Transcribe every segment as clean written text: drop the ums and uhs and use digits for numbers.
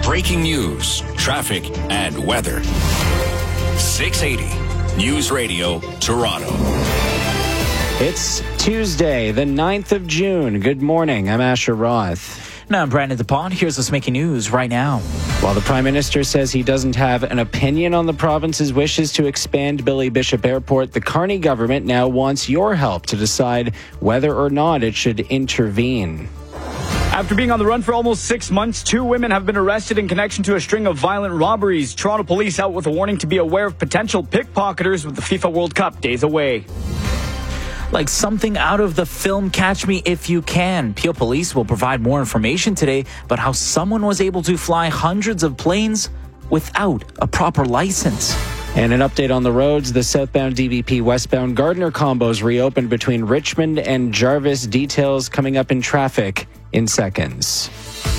breaking news, traffic, and weather. 680 News Radio, Toronto. It's Tuesday, the 9th of June. Good morning. I'm Asher Roth. Now I'm Brandon DePont. Here's what's making news right now. While the Prime Minister says he doesn't have an opinion on the province's wishes to expand Billy Bishop Airport, the Carney government now wants your help to decide whether or not it should intervene. After being on the run for almost 6 months, 2 women have been arrested in connection to a string of violent robberies. Toronto police out with a warning to be aware of potential pickpocketers with the FIFA World Cup days away. Like something out of the film Catch Me If You Can, Peel Police will provide more information today about how someone was able to fly hundreds of planes without a proper license. And an update on the roads. The southbound DVP westbound Gardner combos reopened between Richmond and Jarvis. Details coming up in traffic in seconds.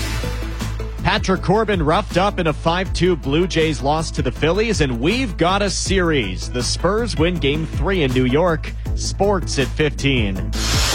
Patrick Corbin roughed up in a 5-2 Blue Jays loss to the Phillies, and we've got a series. The Spurs win Game 3 in New York. Sports at 15.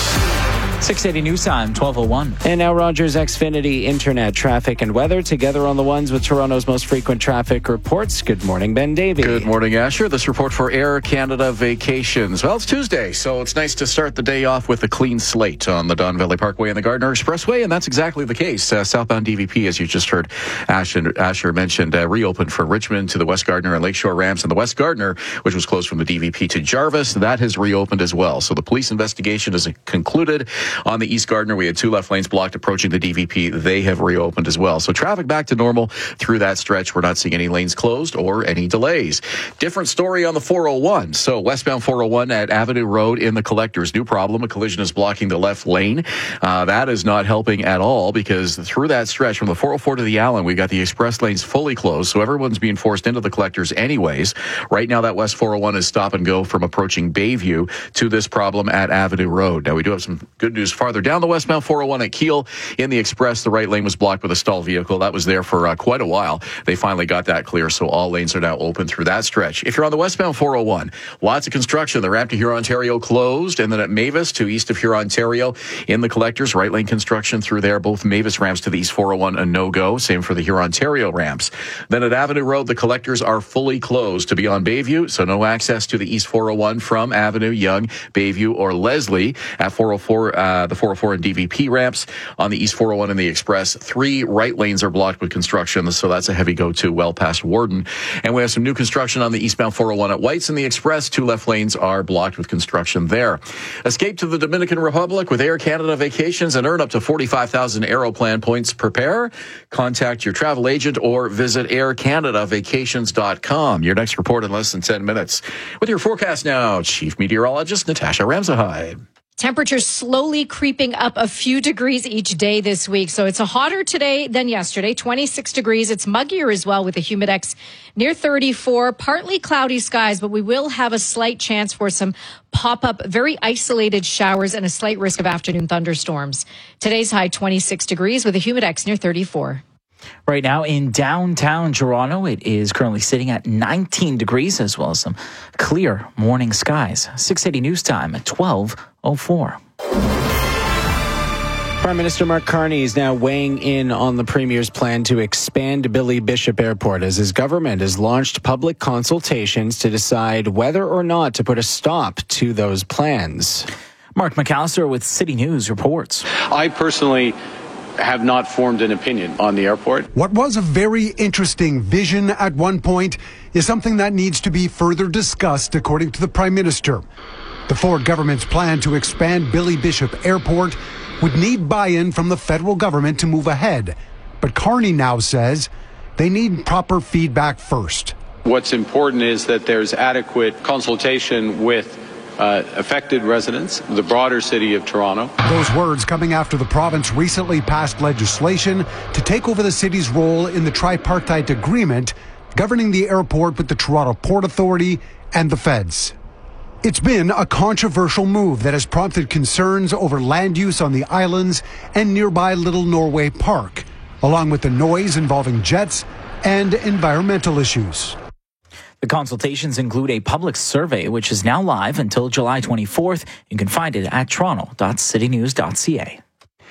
680 News Time, 12:01. And now Rogers Xfinity Internet traffic and weather together on the ones with Toronto's most frequent traffic reports. Good morning, Ben Davey. Good morning, Asher. This report for Air Canada Vacations. Well, it's Tuesday, so it's nice to start the day off with a clean slate on the Don Valley Parkway and the Gardner Expressway, and that's exactly the case. Southbound DVP, as you just heard Asher mentioned, reopened from Richmond to the West Gardner and Lakeshore ramps, and the West Gardner, which was closed from the DVP to Jarvis, that has reopened as well. So the police investigation is concluded. On the East Gardner, we had 2 left lanes blocked approaching the DVP. They have reopened as well. So traffic back to normal through that stretch. We're not seeing any lanes closed or any delays. Different story on the 401. So westbound 401 at Avenue Road in the Collectors. New problem. A collision is blocking the left lane. That is not helping at all because through that stretch from the 404 to the Allen, we got the express lanes fully closed. So everyone's being forced into the Collectors anyways. Right now, that West 401 is stop and go from approaching Bayview to this problem at Avenue Road. Now, we do have some good news farther down the westbound 401 at Keele in the Express. The right lane was blocked with a stalled vehicle. That was there for quite a while. They finally got that clear, so all lanes are now open through that stretch. If you're on the westbound 401, lots of construction. The ramp to Hurontario closed, and then at Mavis to east of Hurontario in the Collectors, right lane construction through there. Both Mavis ramps to the East 401 a no-go. Same for the Hurontario ramps. Then at Avenue Road, the Collectors are fully closed to beyond Bayview, so no access to the East 401 from Avenue, Yonge, Bayview, or Leslie. At 404, the 404 and DVP ramps on the East 401 and the Express. 3 right lanes are blocked with construction, so that's a heavy go-to well past Warden. And we have some new construction on the eastbound 401 at Whites and the Express. 2 left lanes are blocked with construction there. Escape to the Dominican Republic with Air Canada Vacations and earn up to 45,000 Aeroplan points per pair. Contact your travel agent or visit aircanadavacations.com. Your next report in less than 10 minutes. With your forecast now, Chief Meteorologist Natasha Ramsahide. Temperatures slowly creeping up a few degrees each day this week. So it's hotter today than yesterday, 26 degrees. It's muggier as well with a humidex near 34. Partly cloudy skies, but we will have a slight chance for some pop-up, very isolated showers and a slight risk of afternoon thunderstorms. Today's high 26 degrees with a humidex near 34. Right now in downtown Toronto, it is currently sitting at 19 degrees as well as some clear morning skies. 680 News Time at 12:04. Prime Minister Mark Carney is now weighing in on the Premier's plan to expand Billy Bishop Airport as his government has launched public consultations to decide whether or not to put a stop to those plans. Mark McAllister with City News reports. I personally have not formed an opinion on the airport. What was a very interesting vision at one point is something that needs to be further discussed, according to the Prime Minister. The Ford government's plan to expand Billy Bishop Airport would need buy-in from the federal government to move ahead. But Carney now says they need proper feedback first. What's important is that there's adequate consultation with affected residents, the broader city of Toronto. Those words coming after the province recently passed legislation to take over the city's role in the tripartite agreement governing the airport with the Toronto Port Authority and the feds. It's been a controversial move that has prompted concerns over land use on the islands and nearby Little Norway Park, along with the noise involving jets and environmental issues. The consultations include a public survey, which is now live until July 24th. You can find it at toronto.citynews.ca.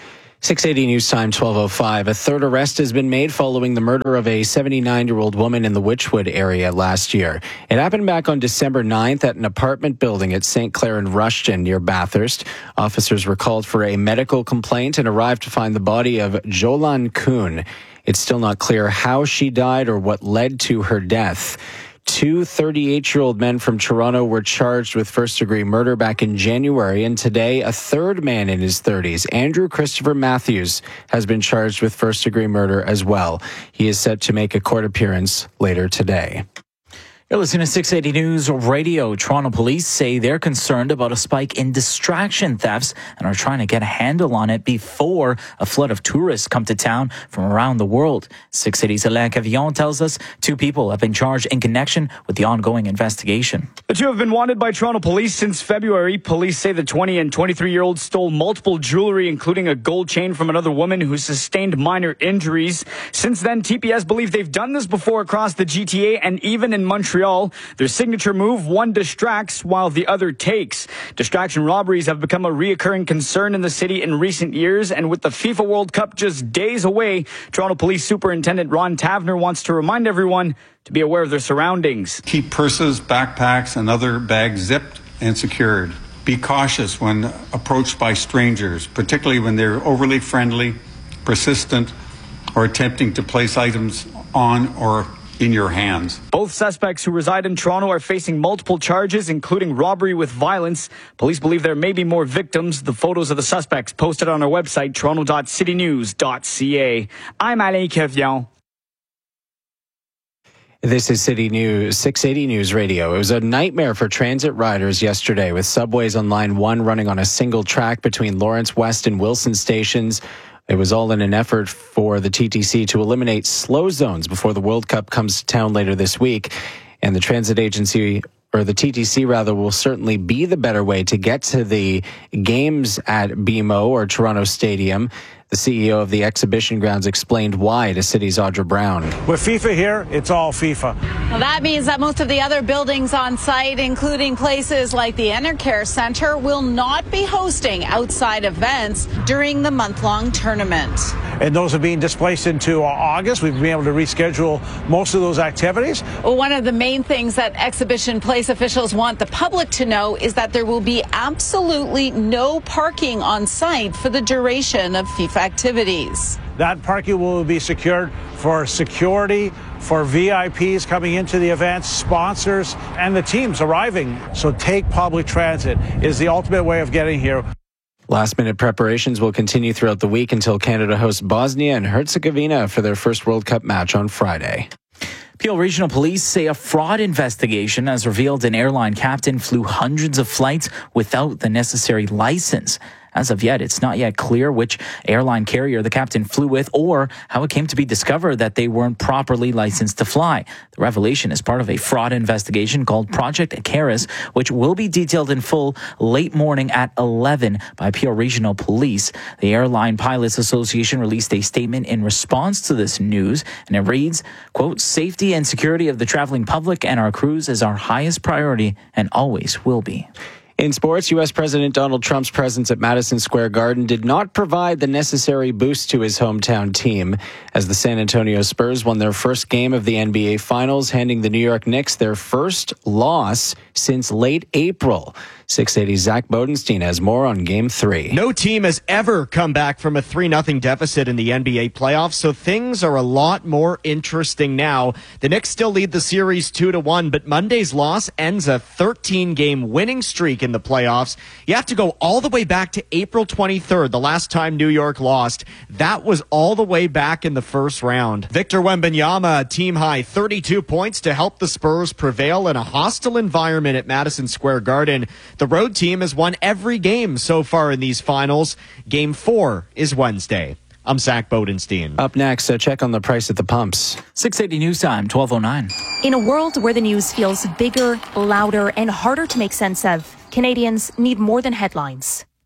680 News Time, 12:05. A third arrest has been made following the murder of a 79-year-old woman in the Witchwood area last year. It happened back on December 9th at an apartment building at St. Clair and Rushton near Bathurst. Officers were called for a medical complaint and arrived to find the body of Jolan Kuhn. It's still not clear how she died or what led to her death. Two 38-year-old men from Toronto were charged with first-degree murder back in January, and today a third man in his 30s, Andrew Christopher Matthews, has been charged with first-degree murder as well. He is set to make a court appearance later today. You're listening to 680 News Radio. Toronto police say they're concerned about a spike in distraction thefts and are trying to get a handle on it before a flood of tourists come to town from around the world. 680's Alain Cavillon tells us 2 people have been charged in connection with the ongoing investigation. The 2 have been wanted by Toronto police since February. Police say the 20 and 23-year-olds stole multiple jewelry, including a gold chain from another woman who sustained minor injuries. Since then, TPS believe they've done this before across the GTA and even in Montreal. Their signature move, one distracts while the other takes. Distraction robberies have become a reoccurring concern in the city in recent years, and with the FIFA World Cup just days away, Toronto Police Superintendent Ron Tavener wants to remind everyone to be aware of their surroundings. Keep purses, backpacks, and other bags zipped and secured. Be cautious when approached by strangers, particularly when they're overly friendly, persistent, or attempting to place items on or in your hands. Both suspects who reside in Toronto are facing multiple charges, including robbery with violence. Police believe there may be more victims. The photos of the suspects posted on our website, toronto.citynews.ca. I'm Alain Cavillon. This is City News, 680 News Radio. It was a nightmare for transit riders yesterday, with subways on Line 1 running on a single track between Lawrence West and Wilson stations. It was all in an effort for the TTC to eliminate slow zones before the World Cup comes to town later this week. And the transit agency, or the TTC rather, will certainly be the better way to get to the games at BMO or Toronto Stadium. The CEO of the exhibition grounds explained why to City's Audra Brown. With FIFA here, it's all FIFA. Well, that means that most of the other buildings on site, including places like the Enercare Centre, will not be hosting outside events during the month-long tournament. And those are being displaced into August. We've been able to reschedule most of those activities. Well, one of the main things that Exhibition Place officials want the public to know is that there will be absolutely no parking on site for the duration of FIFA activities. That parking will be secured for security, for VIPs coming into the event, sponsors, and the teams arriving. So take public transit is the ultimate way of getting here. Last-minute preparations will continue throughout the week until Canada hosts Bosnia and Herzegovina for their first World Cup match on Friday. Peel Regional Police say a fraud investigation has revealed an airline captain flew hundreds of flights without the necessary license. As of yet, it's not yet clear which airline carrier the captain flew with or how it came to be discovered that they weren't properly licensed to fly. The revelation is part of a fraud investigation called Project Icarus, which will be detailed in full late morning at 11 by Peel Regional Police. The Airline Pilots Association released a statement in response to this news, and it reads, quote, "Safety and security of the traveling public and our crews is our highest priority and always will be." In sports, U.S. President Donald Trump's presence at Madison Square Garden did not provide the necessary boost to his hometown team as the San Antonio Spurs won their first game of the NBA Finals, handing the New York Knicks their first loss since late April. 680's Zach Bodenstein has more on Game 3. No team has ever come back from a 3-0 deficit in the NBA playoffs, so things are a lot more interesting now. The Knicks still lead the series 2-1, but Monday's loss ends a 13-game winning streak in the playoffs. You have to go all the way back to April 23rd, the last time New York lost. That was all the way back in the first round. Victor Wembanyama, a team-high 32 points to help the Spurs prevail in a hostile environment at Madison Square Garden. The road team has won every game so far in these finals. Game 4 is Wednesday. I'm Zach Bodenstein. Up next, a check on the price at the pumps. 680 News Time, 12:09. In a world where the news feels bigger, louder, and harder to make sense of, Canadians need more than headlines.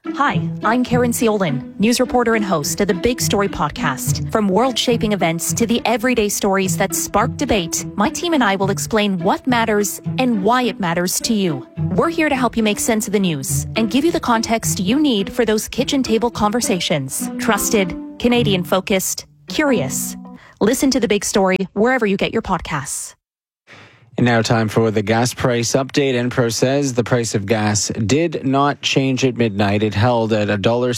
Hi, I'm Karen Ciolin, news reporter and host of the Big Story podcast. From world-shaping events to the everyday stories that spark debate, my team and I will explain what matters and why it matters to you. We're here to help you make sense of the news and give you the context you need for those kitchen table conversations. Trusted, Canadian-focused, curious. Listen to The Big Story wherever you get your podcasts. And now time for the gas price update. Enpro says the price of gas did not change at midnight. It held at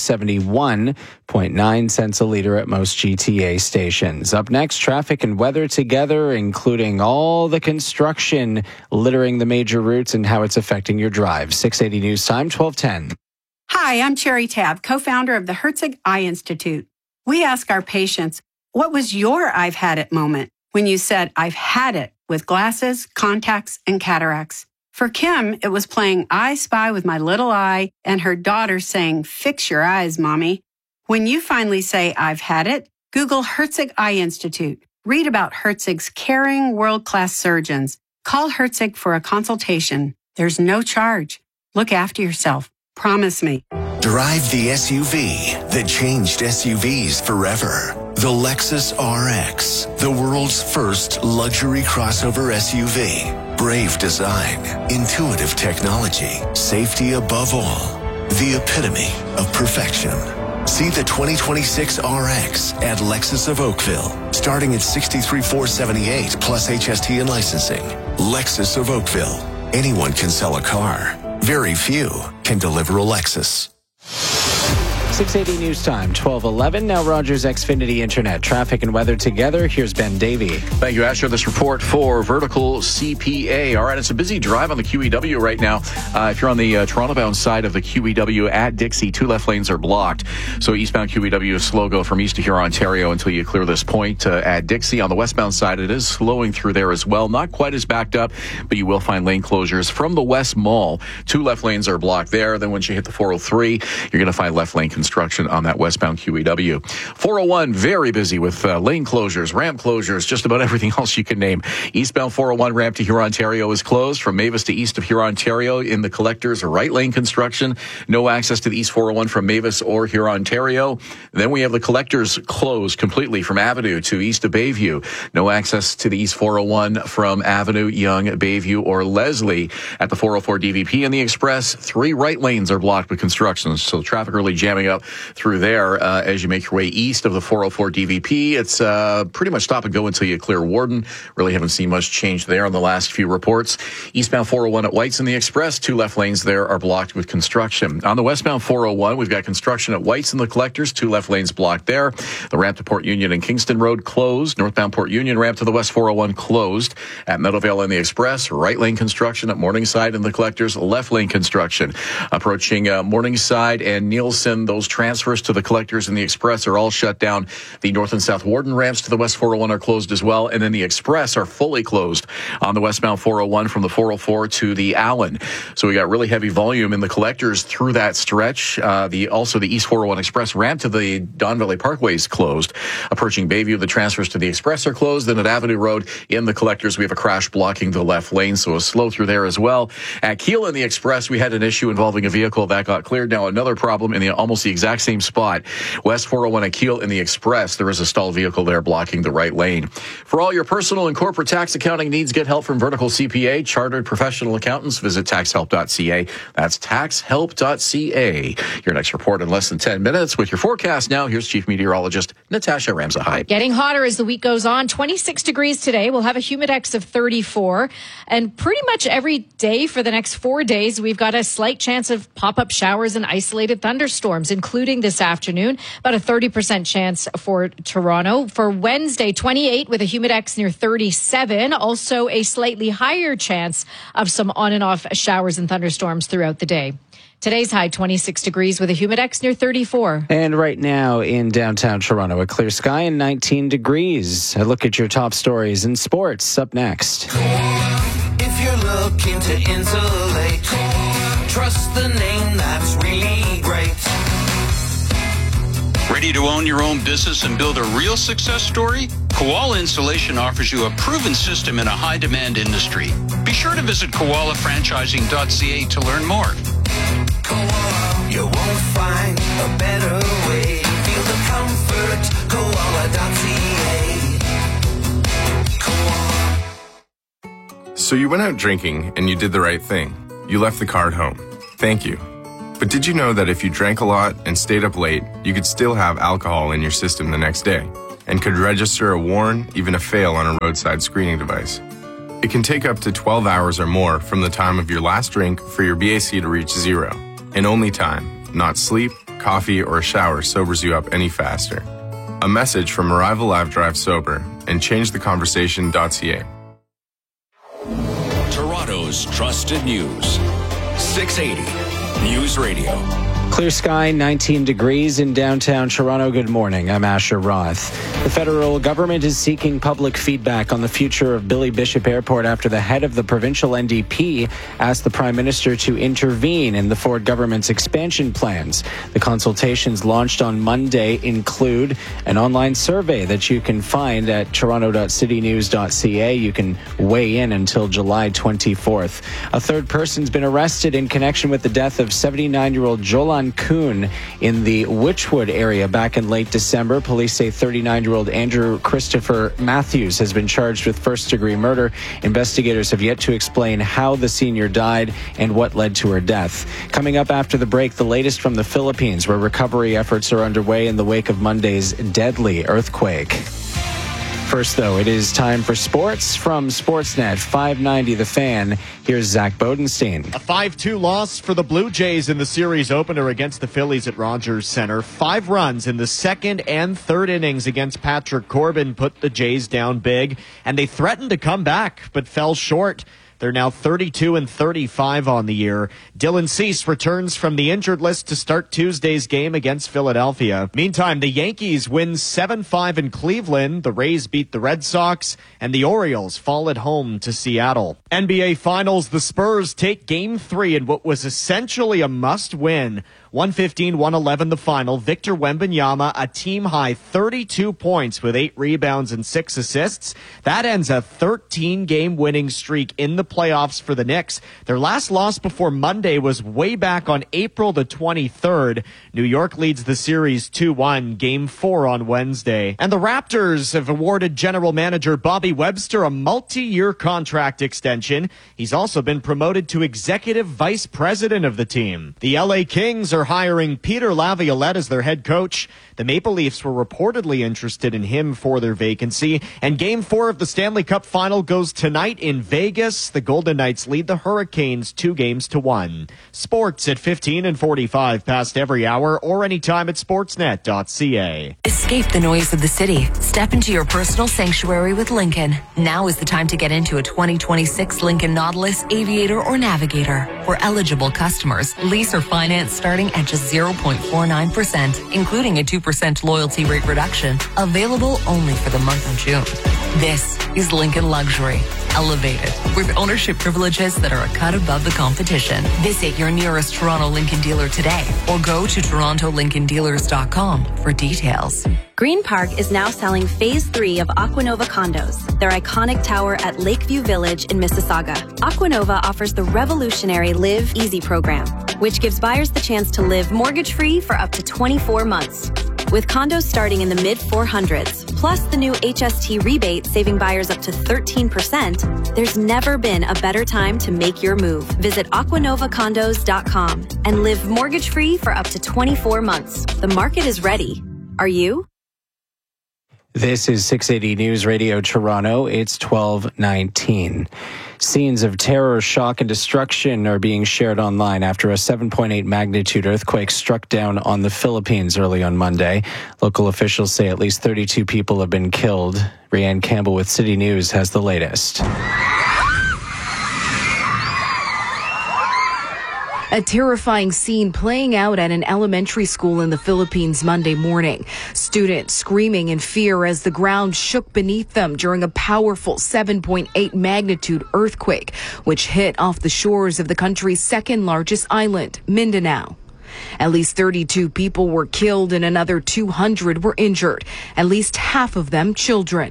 $1.71.9 a liter at most GTA stations. Up next, traffic and weather together, including all the construction littering the major routes and how it's affecting your drive. 680 News Time, 1210. Hi, I'm Cherry Tabb, co-founder of the Herzig Eye Institute. We ask our patients, what was your I've had it moment when you said, I've had it, with glasses, contacts, and cataracts? For Kim, it was playing I Spy with my little eye and her daughter saying, fix your eyes, Mommy. When you finally say, I've had it, Google Herzig Eye Institute. Read about Herzig's caring, world-class surgeons. Call Herzig for a consultation. There's no charge. Look after yourself. Promise me. Drive the SUV that changed SUVs forever. The Lexus RX, the world's first luxury crossover SUV. Brave design, intuitive technology, safety above all. The epitome of perfection. See the 2026 RX at Lexus of Oakville, starting at $63,478 plus HST and licensing. Lexus of Oakville. Anyone can sell a car. Very few can deliver a Lexus. 680 News Time, 1211. Now Rogers Xfinity Internet. Traffic and weather together. Here's Ben Davey. Thank you, Asher. This report for Vertical CPA. All right, it's a busy drive on the QEW right now. If you're on the Toronto-bound side of the QEW at Dixie, 2 left lanes are blocked. So eastbound QEW is slow go from east to Huron, Ontario until you clear this point at Dixie. On the westbound side, it is slowing through there as well. Not quite as backed up, but you will find lane closures from the West Mall. 2 left lanes are blocked there. Then once you hit the 403, you're going to find left lane construction on that westbound QEW. 401, very busy with lane closures, ramp closures, just about everything else you can name. Eastbound 401 ramp to Huron, Ontario is closed. From Mavis to east of Huron, Ontario in the collectors, right lane construction. No access to the East 401 from Mavis or Huron, Ontario. Then we have the collectors closed completely from Avenue to east of Bayview. No access to the East 401 from Avenue, Young, Bayview, or Leslie. At the 404 DVP and the Express, 3 right lanes are blocked with construction. So traffic really jamming up through there as you make your way east of the 404 DVP. It's pretty much stop and go until you clear Warden. Really haven't seen much change there on the last few reports. Eastbound 401 at Whites and the Express, 2 left lanes there are blocked with construction. On the westbound 401, we've got construction at Whites and the Collectors, 2 left lanes blocked there. The ramp to Port Union and Kingston Road closed. Northbound Port Union ramp to the West 401 closed. At Meadowvale and the Express, right lane construction. At Morningside and the Collectors, left lane construction. Approaching Morningside and Nielsen, those transfers to the Collectors and the Express are all shut down. The North and South Warden ramps to the West 401 are closed as well, and then the Express are fully closed on the westbound 401 from the 404 to the Allen. So we got really heavy volume in the Collectors through that stretch. Also the East 401 Express ramp to the Don Valley Parkway is closed. Approaching Bayview, the transfers to the Express are closed. Then at Avenue Road in the Collectors, we have a crash blocking the left lane, so a slow through there as well. At Keele and the Express, we had an issue involving a vehicle that got cleared. Now another problem in almost the exact same spot. West 401 at Keele in the Express, there is a stalled vehicle there blocking the right lane. For all your personal and corporate tax accounting needs, get help from Vertical CPA. Chartered professional accountants. Visit taxhelp.ca. That's taxhelp.ca. Your next report in less than 10 minutes. With your forecast now, here's Chief Meteorologist Natasha Ramsahide. Getting hotter as the week goes on. 26 degrees today. We'll have a humidex of 34. And pretty much every day for the next 4 days, we've got a slight chance of pop-up showers and isolated thunderstorms, including this afternoon. About a 30% chance for Toronto. For Wednesday, 28 with a humidex near 37. Also a slightly higher chance of some on and off showers and thunderstorms throughout the day. Today's high, 26 degrees with a humidex near 34. And right now in downtown Toronto, a clear sky and 19 degrees. A look at your top stories in sports up next. If you're looking to insulate, trust the name that's really great. Ready to own your own business and build a real success story? Koala Insulation offers you a proven system in a high-demand industry. Be sure to visit koalafranchising.ca to learn more. Koala, you won't find a better way. Feel the comfort, koala.ca. Koala. So you went out drinking and you did the right thing. You left the car at home. Thank you. But did you know that if you drank a lot and stayed up late, you could still have alcohol in your system the next day and could register a warn, even a fail on a roadside screening device? It can take up to 12 hours or more from the time of your last drink for your BAC to reach zero. And only time, not sleep, coffee, or a shower sobers you up any faster. A message from Arrival Live Drive Sober and ChangeTheConversation.ca. Toronto's trusted news. 680 News Radio. Clear sky, 19 degrees in downtown Toronto. Good morning. I'm Asher Roth. The federal government is seeking public feedback on the future of Billy Bishop Airport after the head of the provincial NDP asked the Prime Minister to intervene in the Ford government's expansion plans. The consultations launched on Monday include an online survey that you can find at toronto.citynews.ca. You can weigh in until July 24th. A third person's been arrested in connection with the death of 79-year-old Jolan Kuhn in the Witchwood area back in late December. Police say 39-year-old Andrew Christopher Matthews has been charged with first-degree murder. Investigators have yet to explain how the senior died and what led to her death. Coming up after the break, the latest from the Philippines, where recovery efforts are underway in the wake of Monday's deadly earthquake. First, though, it is time for sports from Sportsnet 590 The Fan. Here's Zach Bodenstein. A 5-2 loss for the Blue Jays in the series opener against the Phillies at Rogers Center. 5 runs in the second and third innings against Patrick Corbin put the Jays down big, and they threatened to come back, but fell short. They're now 32-35 on the year. Dylan Cease returns from the injured list to start Tuesday's game against Philadelphia. Meantime, the Yankees win 7-5 in Cleveland. The Rays beat the Red Sox, and the Orioles fall at home to Seattle. NBA Finals, the Spurs take Game 3 in what was essentially a must-win. 115-111 the final. Victor Wembanyama, a team-high 32 points with 8 rebounds and 6 assists. That ends a 13-game winning streak in the playoffs for the Knicks. Their last loss before Monday was way back on April the 23rd. New York leads the series 2-1, Game 4 on Wednesday. And the Raptors have awarded general manager Bobby Webster a multi-year contract extension. He's also been promoted to executive vice president of the team. The LA Kings are hiring Peter Laviolette as their head coach. The Maple Leafs were reportedly interested in him for their vacancy. And Game 4 of the Stanley Cup Final goes tonight in Vegas. The Golden Knights lead the Hurricanes 2-1. Sports at 15 and 45 past every hour or anytime at sportsnet.ca. Escape the noise of the city. Step into your personal sanctuary with Lincoln. Now is the time to get into a 2026 Lincoln Nautilus, Aviator, or Navigator. For eligible customers, lease or finance starting at just 0.49%, including a 2% loyalty rate reduction. Available only for the month of June. This is Lincoln Luxury, elevated with ownership privileges that are a cut above the competition. Visit your nearest Toronto Lincoln dealer today or go to torontolincolndealers.com for details. Green Park is now selling Phase 3 of Aquanova condos, their iconic tower at Lakeview Village in Mississauga. Aquanova offers the revolutionary Live Easy program, which gives buyers the chance to live mortgage-free for up to 24 months. With condos starting in the mid-400s, plus the new HST rebate saving buyers up to 13%, there's never been a better time to make your move. Visit aquanovacondos.com and live mortgage-free for up to 24 months. The market is ready. Are you? This is 680 News Radio Toronto. It's 12:19. Scenes of terror, shock, and destruction are being shared online after a 7.8 magnitude earthquake struck down on the Philippines early on Monday. Local officials say at least 32 people have been killed. Rianne Campbell with City News has the latest. A terrifying scene playing out at an elementary school in the Philippines Monday morning. Students screaming in fear as the ground shook beneath them during a powerful 7.8 magnitude earthquake, which hit off the shores of the country's second largest island, Mindanao. At least 32 people were killed and another 200 were injured, at least half of them children.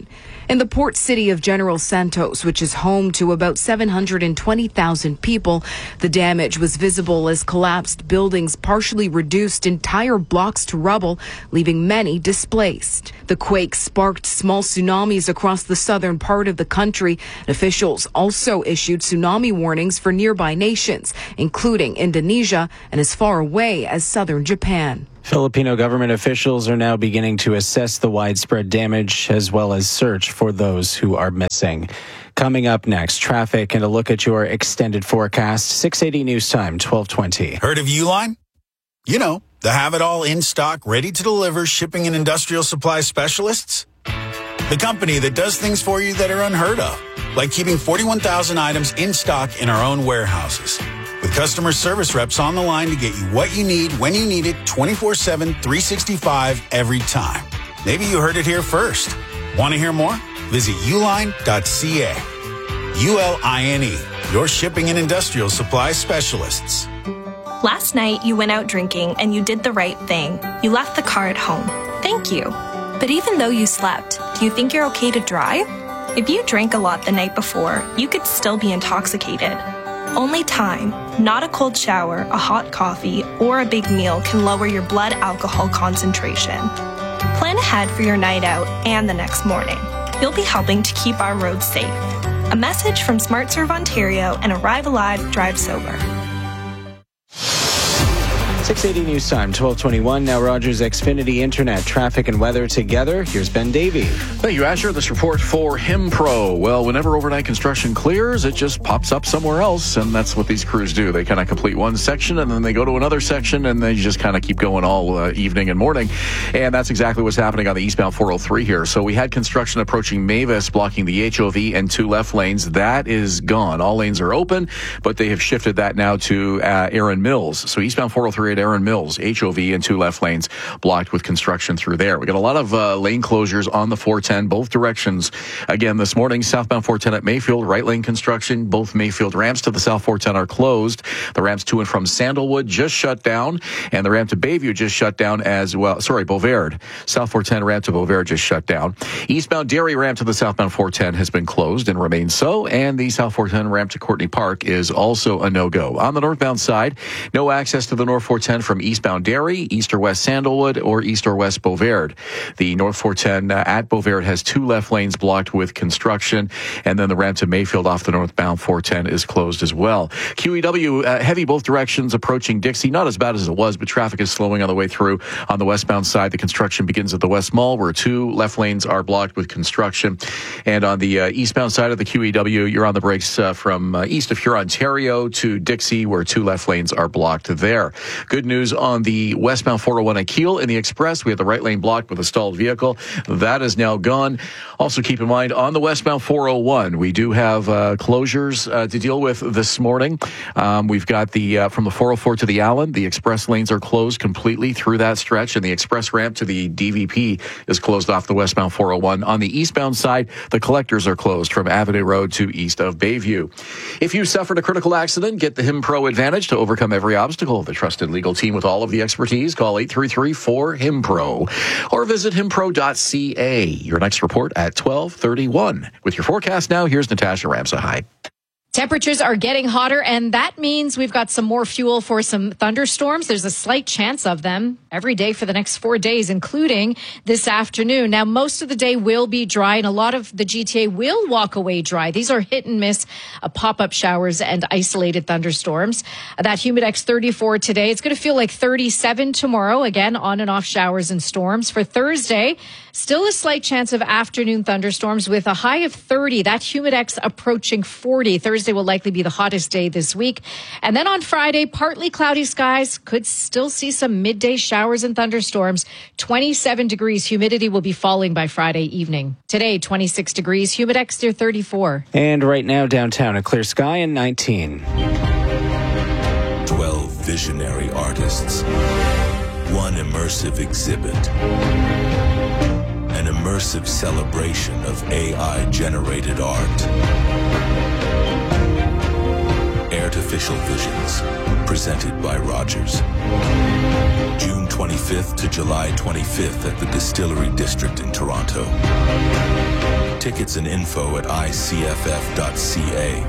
In the port city of General Santos, which is home to about 720,000 people, the damage was visible as collapsed buildings partially reduced entire blocks to rubble, leaving many displaced. The quake sparked small tsunamis across the southern part of the country. Officials also issued tsunami warnings for nearby nations, including Indonesia and as far away as southern Japan. Filipino government officials are now beginning to assess the widespread damage as well as search for those who are missing. Coming up next, traffic and a look at your extended forecast. 680 News Time, 1220. Heard of Uline? You know, the have-it-all in-stock, ready-to-deliver shipping and industrial supply specialists. The company that does things for you that are unheard of, like keeping 41,000 items in stock in our own warehouses. With customer service reps on the line to get you what you need when you need it 24/7, 365 every time. Maybe you heard it here first. Want to hear more? Visit uline.ca. ULINE, your shipping and industrial supply specialists. Last night, you went out drinking and you did the right thing. You left the car at home. Thank you. But even though you slept, do you think you're okay to drive? If you drank a lot the night before, you could still be intoxicated. Only time, not a cold shower, a hot coffee, or a big meal can lower your blood alcohol concentration. Plan ahead for your night out and the next morning. You'll be helping to keep our roads safe. A message from SmartServe Ontario and Arrive Alive, Drive Sober. 680 News Time, 1221. Now Rogers Xfinity Internet, traffic and weather together. Here's Ben Davey. Thank you, Asher. This report for HimPro. Well, whenever overnight construction clears, it just pops up somewhere else, and that's what these crews do. They kind of complete one section, and then they go to another section, and they just kind of keep going all evening and morning. And that's exactly what's happening on the eastbound 403 here. So we had construction approaching Mavis, blocking the HOV and 2 left lanes. That is gone. All lanes are open, but they have shifted that now to Erin Mills. So eastbound 403 at Erin Mills, HOV and 2 left lanes blocked with construction through there. We got a lot of lane closures on the 410, both directions. Again, this morning, southbound 410 at Mayfield, right lane construction. Both Mayfield ramps to the south 410 are closed. The ramps to and from Sandalwood just shut down, and the ramp to Bayview just shut down as well. Sorry, Beauvard. South 410 ramp to Beauvard just shut down. Eastbound Derry ramp to the southbound 410 has been closed and remains so, and the south 410 ramp to Courtney Park is also a no-go. On the northbound side, no access to the north 410 from eastbound Derry, east or west Sandalwood, or east or west Beauvard. The north 410 at Beauvard has 2 left lanes blocked with construction, and then the ramp to Mayfield off the northbound 410 is closed as well. QEW, heavy both directions approaching Dixie. Not as bad as it was, but traffic is slowing on the way through. On the westbound side, the construction begins at the West Mall, where 2 left lanes are blocked with construction. And on the eastbound side of the QEW, you're on the brakes from east of Hurontario to Dixie, where 2 left lanes are blocked there. Good news on the westbound 401 at Kiel in the Express. We have the right lane blocked with a stalled vehicle. That is now gone. Also keep in mind, on the westbound 401, we do have closures to deal with this morning. We've got the from the 404 to the Allen, the express lanes are closed completely through that stretch, and the express ramp to the DVP is closed off the westbound 401. On the eastbound side, the collectors are closed from Avenue Road to east of Bayview. If you suffered a critical accident, get the HimPro Advantage to overcome every obstacle. The trusted legal team with all of the expertise. Call 833-4HimPro or visit himpro.ca. Your next report at 12:31. With your forecast now, here's Natasha Ramsahide. Temperatures are getting hotter, and that means we've got some more fuel for some thunderstorms. There's a slight chance of them every day for the next 4 days, including this afternoon. Now, most of the day will be dry, and a lot of the GTA will walk away dry. These are hit and miss pop-up showers and isolated thunderstorms. That Humidex 34 today. It's going to feel like 37 tomorrow. Again, on and off showers and storms. For Thursday, still a slight chance of afternoon thunderstorms with a high of 30. That Humidex approaching 40. Thursday will likely be the hottest day this week. And then on Friday, partly cloudy skies. Could still see some midday showers and thunderstorms. 27 degrees. Humidity will be falling by Friday evening. Today, 26 degrees. Humidex near 34. And right now downtown, a clear sky and 19. 12 visionary artists. One immersive exhibit. An immersive celebration of AI-generated art. Artificial Visions, presented by Rogers. June 25th to July 25th at the Distillery District in Toronto. Tickets and info at icff.ca.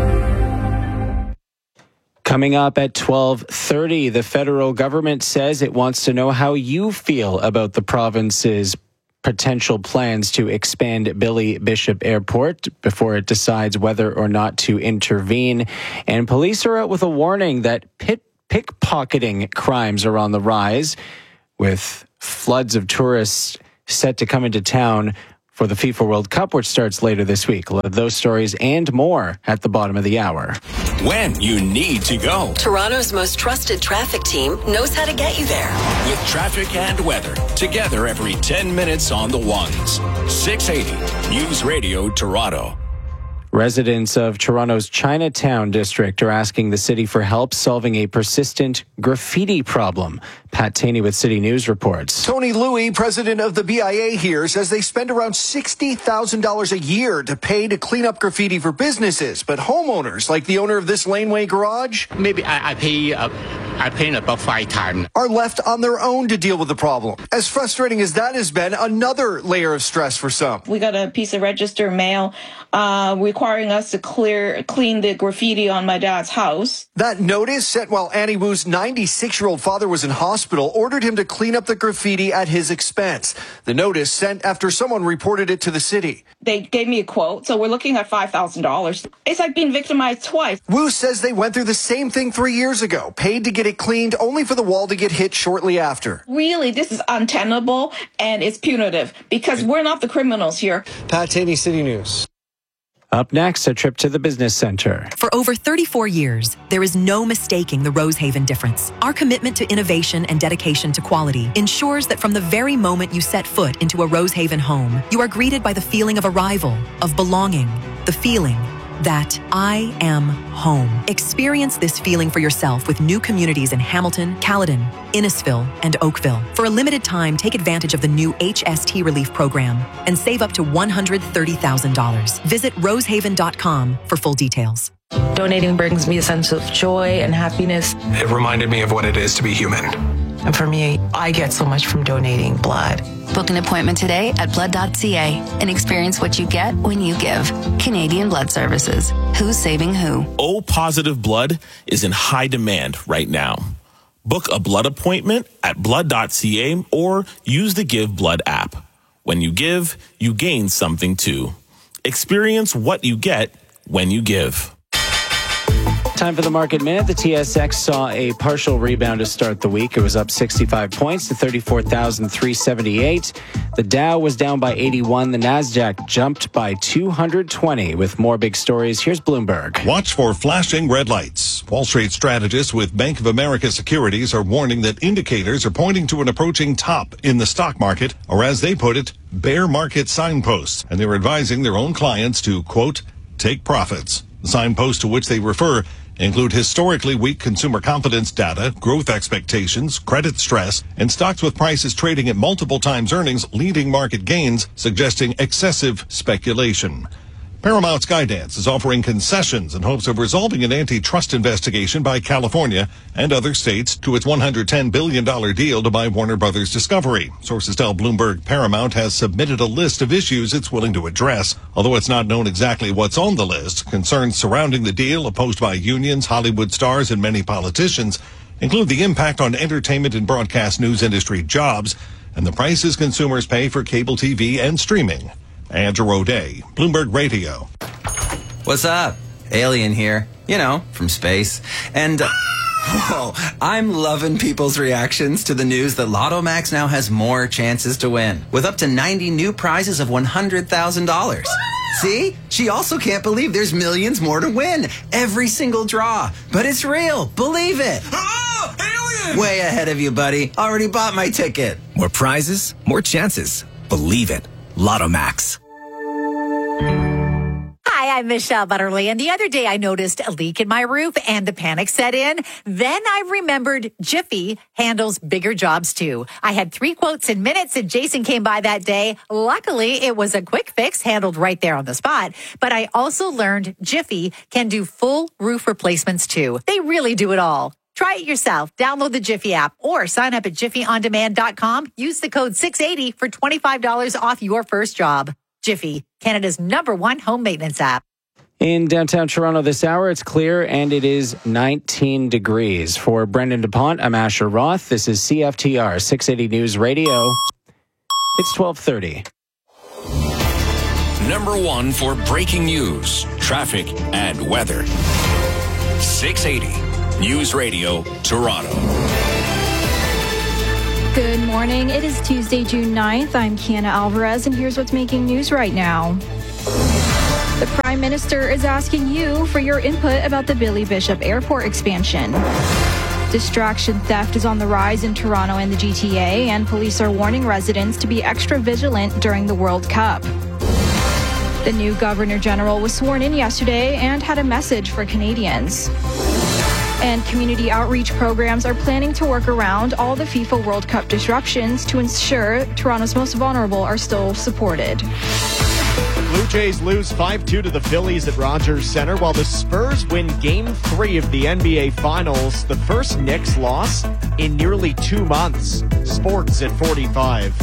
Coming up at 12:30, the federal government says it wants to know how you feel about the province's potential plans to expand Billy Bishop Airport before it decides whether or not to intervene. And police are out with a warning that pickpocketing crimes are on the rise, with floods of tourists set to come into town for the FIFA World Cup, which starts later this week. Those stories and more at the bottom of the hour. When you need to go. Toronto's most trusted traffic team knows how to get you there. With traffic and weather, together every 10 minutes on the ones. 680 News Radio Toronto. Residents of Toronto's Chinatown district are asking the city for help solving a persistent graffiti problem. Pat Taney with City News reports. Tony Louie, president of the BIA here, says they spend around $60,000 a year to pay to clean up graffiti for businesses. But homeowners, like the owner of this Laneway garage, maybe I pay about 5 times, are left on their own to deal with the problem. As frustrating as that has been, another layer of stress for some. We got a piece of registered mail requiring us to clean the graffiti on my dad's house. That notice, sent while Annie Wu's 96-year-old father was in hospital, ordered him to clean up the graffiti at his expense. The notice sent after someone reported it to the city. They gave me a quote, so we're looking at $5,000. It's like being victimized twice. Wu says they went through the same thing 3 years ago, paid to get it cleaned, only for the wall to get hit shortly after. Really, this is untenable, and it's punitive, because we're not the criminals here. Pat Taney, City News. Up next, a trip to the business center. For over 34 years, there is no mistaking the Rosehaven difference. Our commitment to innovation and dedication to quality ensures that from the very moment you set foot into a Rosehaven home, you are greeted by the feeling of arrival, of belonging, the feeling that I am home. Experience this feeling for yourself with new communities in Hamilton, Caledon, Innisfil, and Oakville. For a limited time, take advantage of the new HST Relief Program and save up to $130,000. Visit rosehaven.com for full details. Donating brings me a sense of joy and happiness. It reminded me of what it is to be human. And for me, I get so much from donating blood. Book an appointment today at blood.ca and experience what you get when you give. Canadian Blood Services. Who's saving who? O-positive blood is in high demand right now. Book a blood appointment at blood.ca or use the Give Blood app. When you give, you gain something too. Experience what you get when you give. Time for the Market Minute. The TSX saw a partial rebound to start the week. It was up 65 points to 34,378. The Dow was down by 81. The Nasdaq jumped by 220. With more big stories, here's Bloomberg. Watch for flashing red lights. Wall Street strategists with Bank of America Securities are warning that indicators are pointing to an approaching top in the stock market, or as they put it, bear market signposts. And they're advising their own clients to, quote, take profits. The signposts to which they refer include historically weak consumer confidence data, growth expectations, credit stress, and stocks with prices trading at multiple times earnings leading market gains, suggesting excessive speculation. Paramount Skydance is offering concessions in hopes of resolving an antitrust investigation by California and other states to its $110 billion deal to buy Warner Brothers Discovery. Sources tell Bloomberg Paramount has submitted a list of issues it's willing to address. Although it's not known exactly what's on the list, concerns surrounding the deal, opposed by unions, Hollywood stars, and many politicians, include the impact on entertainment and broadcast news industry jobs and the prices consumers pay for cable TV and streaming. Andrew O'Day, Bloomberg Radio. What's up? Alien here. You know, from space. And, whoa, I'm loving people's reactions to the news that Lotto Max now has more chances to win, with up to 90 new prizes of $100,000. See? She also can't believe there's millions more to win. Every single draw. But it's real. Believe it. Oh, alien! Way ahead of you, buddy. Already bought my ticket. More prizes, more chances. Believe it. Lotto Max. Hi, I'm Michelle Butterly, and the other day I noticed a leak in my roof and the panic set in. Then I remembered Jiffy handles bigger jobs too. I had 3 quotes in minutes and Jason came by that day. Luckily, it was a quick fix handled right there on the spot. But I also learned Jiffy can do full roof replacements too. They really do it all. Try it yourself. Download the Jiffy app or sign up at jiffyondemand.com. Use the code 680 for $25 off your first job. Jiffy, Canada's #1 home maintenance app. In downtown Toronto this hour, it's clear and it is 19 degrees. For Brendan DuPont, I'm Asher Roth. This is CFTR 680 News Radio. It's 12:30. Number 1 for breaking news, traffic, and weather. 680 News Radio, Toronto. Good morning. It is Tuesday, June 9th. I'm Kiana Alvarez, and here's what's making news right now. The Prime Minister is asking you for your input about the Billy Bishop Airport expansion. Distraction theft is on the rise in Toronto and the GTA, and police are warning residents to be extra vigilant during the World Cup. The new Governor General was sworn in yesterday and had a message for Canadians. And community outreach programs are planning to work around all the FIFA World Cup disruptions to ensure Toronto's most vulnerable are still supported. The Blue Jays lose 5-2 to the Phillies at Rogers Center, while the Spurs win Game 3 of the NBA Finals, the first Knicks loss in nearly 2 months. Sports at 45.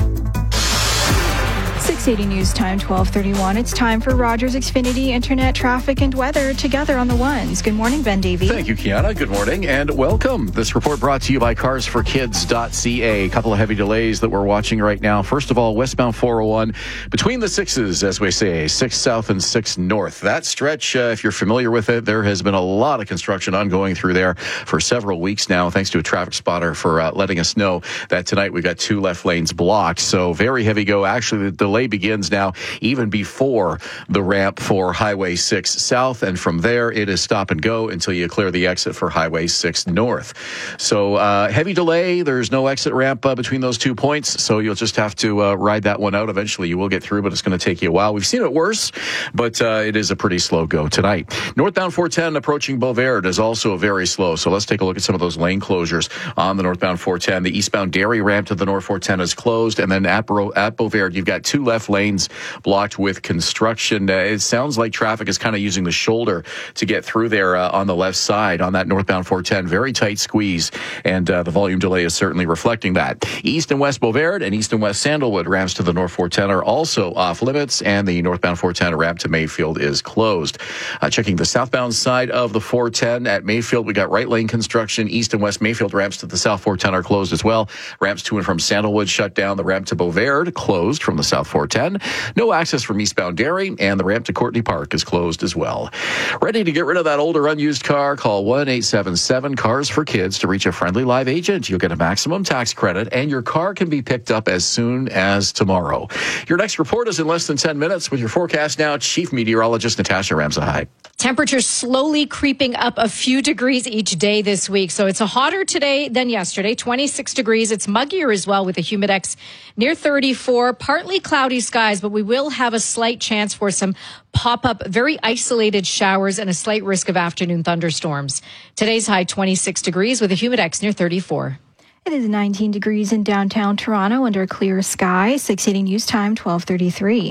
680 News Time, 12:31. It's time for Rogers Xfinity Internet traffic and weather together on the ones. Good morning, Ben Davey. Thank you, Kiana. Good morning and welcome. This report brought to you by carsforkids.ca. A couple of heavy delays that we're watching right now. First of all, westbound 401 between the sixes, as we say, 6 south and 6 north. That stretch, if you're familiar with it, there has been a lot of construction ongoing through there for several weeks now. Thanks to a traffic spotter for letting us know that tonight we've got 2 left lanes blocked. So very heavy go. Actually, the delay begins now even before the ramp for Highway 6 South, and from there it is stop and go until you clear the exit for Highway 6 North. So heavy delay. There's no exit ramp between those 2 points, so you'll just have to ride that one out. Eventually you will get through, but it's going to take you a while. We've seen it worse, but it is a pretty slow go tonight. Northbound 410 approaching Beauvert is also very slow, so let's take a look at some of those lane closures on the northbound 410. The eastbound Derry ramp to the north 410 is closed, and then at Beauvert you've got 2 left lanes blocked with construction. It sounds like traffic is kind of using the shoulder to get through there on the left side on that northbound 410. Very tight squeeze, and the volume delay is certainly reflecting that. East and west Beauvert and east and west Sandalwood ramps to the north 410 are also off limits, and the northbound 410 ramp to Mayfield is closed. Checking the southbound side of the 410 at Mayfield, we got right lane construction. East and west Mayfield ramps to the south 410 are closed as well. Ramps to and from Sandalwood shut down. The ramp to Beauvert closed from the south 410. No access from eastbound Derry, and the ramp to Courtney Park is closed as well. Ready to get rid of that older unused car? Call 1-877-CARS-FOR-KIDS to reach a friendly live agent. You'll get a maximum tax credit, and your car can be picked up as soon as tomorrow. Your next report is in less than 10 minutes. With your forecast now, Chief Meteorologist Natasha Ramsahai. Temperatures slowly creeping up a few degrees each day this week. So it's hotter today than yesterday, 26 degrees. It's muggier as well with a humidex near 34. Partly cloudy skies, but we will have a slight chance for some pop-up, very isolated showers and a slight risk of afternoon thunderstorms. Today's high 26 degrees with a humidex near 34. It is 19 degrees in downtown Toronto under a clear sky. 680 News Time, 12:33.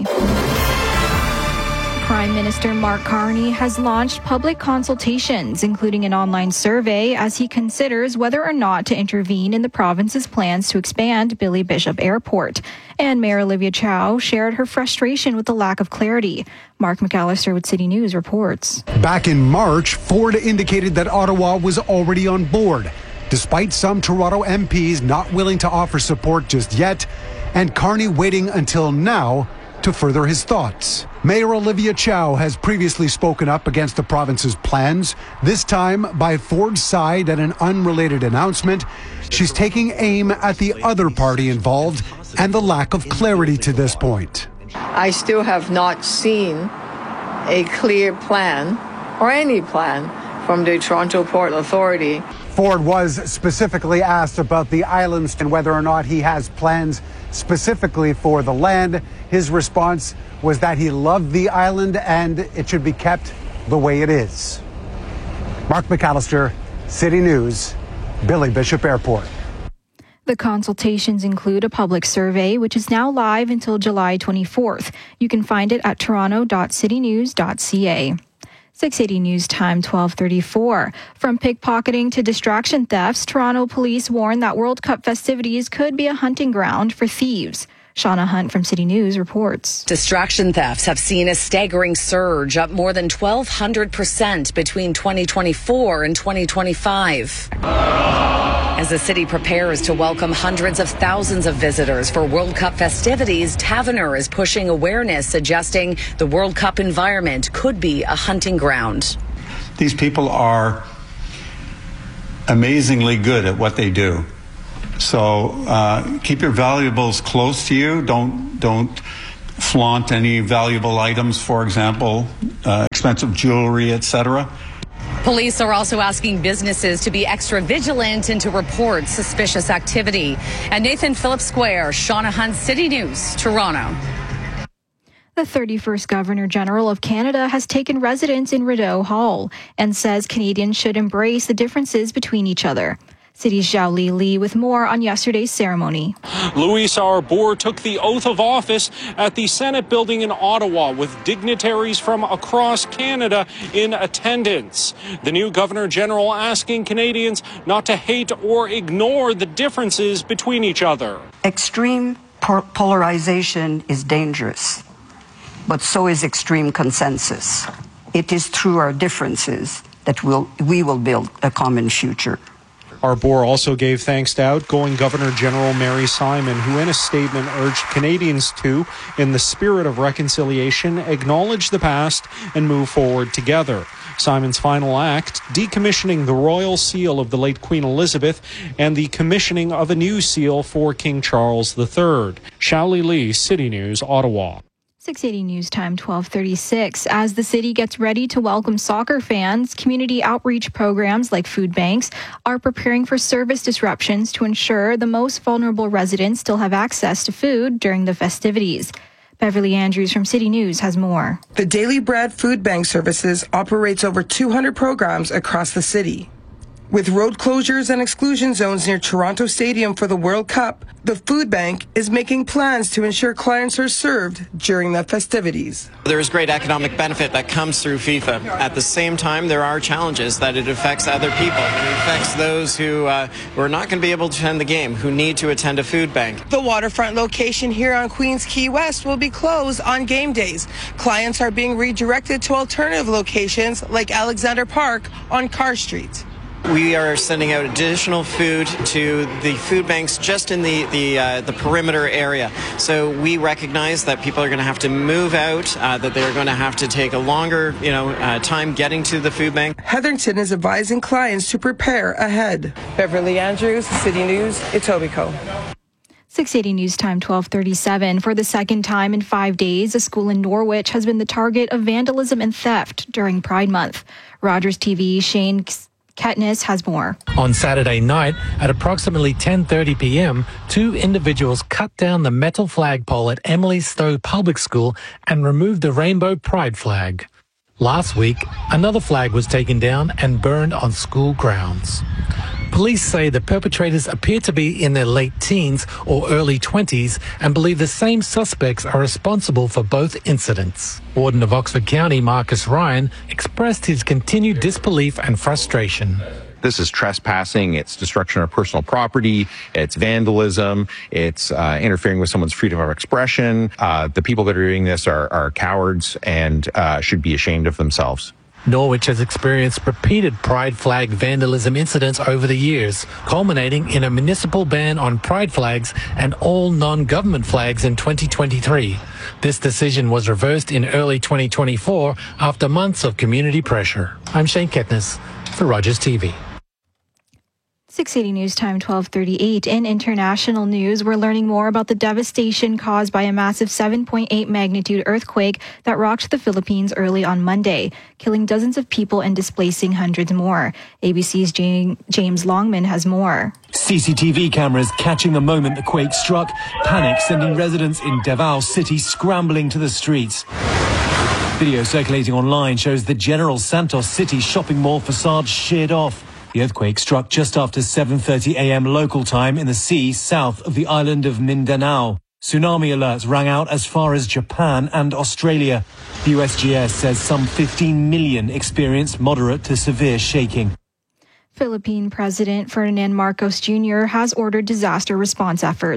Prime Minister Mark Carney has launched public consultations, including an online survey, as he considers whether or not to intervene in the province's plans to expand Billy Bishop Airport. And Mayor Olivia Chow shared her frustration with the lack of clarity. Mark McAllister with City News reports. Back in March, Ford indicated that Ottawa was already on board, despite some Toronto MPs not willing to offer support just yet, and Carney waiting until now to further his thoughts. Mayor Olivia Chow has previously spoken up against the province's plans, this time by Ford's side at an unrelated announcement. She's taking aim at the other party involved and the lack of clarity to this point. I still have not seen a clear plan or any plan from the Toronto Port Authority. Ford was specifically asked about the islands and whether or not he has plans specifically for the land. His response was that he loved the island and it should be kept the way it is. Mark McAllister, City News, Billy Bishop Airport. The consultations include a public survey, which is now live until July 24th. You can find it at toronto.citynews.ca. 680 News Time, 12:34. From pickpocketing to distraction thefts, Toronto police warn that World Cup festivities could be a hunting ground for thieves. Shauna Hunt from City News reports. Distraction thefts have seen a staggering surge, up more than 1,200% between 2024 and 2025. As the city prepares to welcome hundreds of thousands of visitors for World Cup festivities, Taverner is pushing awareness, suggesting the World Cup environment could be a hunting ground. These people are amazingly good at what they do. So keep your valuables close to you. Don't flaunt any valuable items, for example, expensive jewelry, etc. Police are also asking businesses to be extra vigilant and to report suspicious activity. At Nathan Phillips Square, Shauna Hunt, City News, Toronto. The 31st Governor General of Canada has taken residence in Rideau Hall and says Canadians should embrace the differences between each other. City's Zhao Li with more on yesterday's ceremony. Louis Arbour took the oath of office at the Senate building in Ottawa with dignitaries from across Canada in attendance. The new Governor General asking Canadians not to hate or ignore the differences between each other. Extreme polarization is dangerous, but so is extreme consensus. It is through our differences that we will build a common future. Arbour also gave thanks to outgoing Governor General Mary Simon, who in a statement urged Canadians to, in the spirit of reconciliation, acknowledge the past and move forward together. Simon's final act, decommissioning the royal seal of the late Queen Elizabeth and the commissioning of a new seal for King Charles III. Xiaoli Li, City News, Ottawa. 680 News Time, 12:36. As the city gets ready to welcome soccer fans, community outreach programs like food banks are preparing for service disruptions to ensure the most vulnerable residents still have access to food during the festivities. Beverly Andrews from City News has more. The Daily Bread Food Bank Services operates over 200 programs across the city. With road closures and exclusion zones near Toronto Stadium for the World Cup, the food bank is making plans to ensure clients are served during the festivities. There is great economic benefit that comes through FIFA. At the same time, there are challenges that it affects other people. It affects those who are not going to be able to attend the game, who need to attend a food bank. The waterfront location here on Queens Quay West will be closed on game days. Clients are being redirected to alternative locations like Alexander Park on Carr Street. We are sending out additional food to the food banks just in the perimeter area. So we recognize that people are going to have to move out, that they're going to have to take a longer, time getting to the food bank. Heatherington is advising clients to prepare ahead. Beverly Andrews, City News, Etobicoke. 680 News Time, 12:37. For the second time in 5 days, a school in Norwich has been the target of vandalism and theft during Pride Month. Rogers TV Shane Katniss has more. On Saturday night, at approximately 10:30 p.m., two individuals cut down the metal flagpole at Emily Stowe Public School and removed the rainbow pride flag. Last week, another flag was taken down and burned on school grounds. Police say the perpetrators appear to be in their late teens or early 20s and believe the same suspects are responsible for both incidents. Warden of Oxford County, Marcus Ryan, expressed his continued disbelief and frustration. This is trespassing, it's destruction of personal property, it's vandalism, it's interfering with someone's freedom of expression. The people that are doing this are cowards and should be ashamed of themselves. Norwich has experienced repeated pride flag vandalism incidents over the years, culminating in a municipal ban on pride flags and all non-government flags in 2023. This decision was reversed in early 2024 after months of community pressure. I'm Shane Katniss for Rogers TV. 680 News Time, 12:38. In international news, we're learning more about the devastation caused by a massive 7.8 magnitude earthquake that rocked the Philippines early on Monday, killing dozens of people and displacing hundreds more. ABC's James Longman has more. CCTV cameras catching the moment the quake struck, panic sending residents in Davao City scrambling to the streets. Video circulating online shows the General Santos City shopping mall facade sheared off. The earthquake struck just after 7:30 a.m. local time in the sea south of the island of Mindanao. Tsunami alerts rang out as far as Japan and Australia. The USGS says some 15 million experienced moderate to severe shaking. Philippine President Ferdinand Marcos Jr. has ordered disaster response efforts.